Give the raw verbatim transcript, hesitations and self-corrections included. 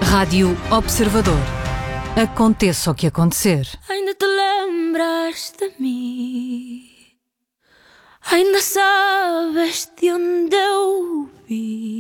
Rádio Observador. Aconteça o que acontecer. Ainda te lembras de mim? Ainda sabes de onde eu vi?